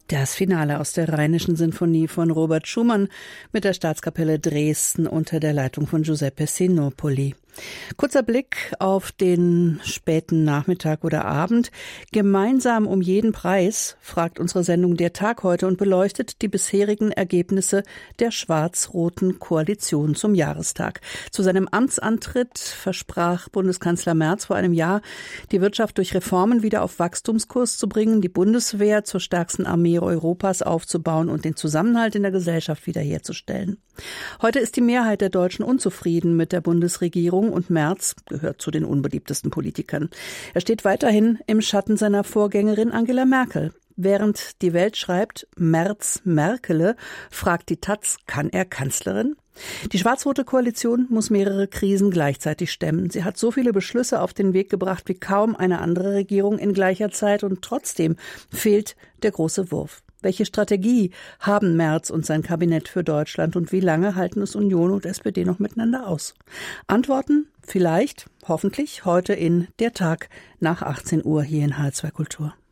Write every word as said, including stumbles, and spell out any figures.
Das Finale aus der Rheinischen Sinfonie von Robert Schumann mit der Staatskapelle Dresden unter der Leitung von Giuseppe Sinopoli. Kurzer Blick auf den späten Nachmittag oder Abend. Gemeinsam um jeden Preis, fragt unsere Sendung Der Tag heute und beleuchtet die bisherigen Ergebnisse der schwarz-roten Koalition zum Jahrestag. Zu seinem Amtsantritt versprach Bundeskanzler Merz vor einem Jahr, die Wirtschaft durch Reformen wieder auf Wachstumskurs zu bringen, die Bundeswehr zur stärksten Armee Europas aufzubauen und den Zusammenhalt in der Gesellschaft wiederherzustellen. Heute ist die Mehrheit der Deutschen unzufrieden mit der Bundesregierung und Merz gehört zu den unbeliebtesten Politikern. Er steht weiterhin im Schatten seiner Vorgängerin Angela Merkel. Während die Welt schreibt, Merz Merkele, fragt die Taz, kann er Kanzlerin? Die schwarz-rote Koalition muss mehrere Krisen gleichzeitig stemmen. Sie hat so viele Beschlüsse auf den Weg gebracht wie kaum eine andere Regierung in gleicher Zeit und trotzdem fehlt der große Wurf. Welche Strategie haben Merz und sein Kabinett für Deutschland und wie lange halten es Union und S P D noch miteinander aus? Antworten vielleicht, hoffentlich, heute in Der Tag nach achtzehn Uhr hier in H zwei Kultur.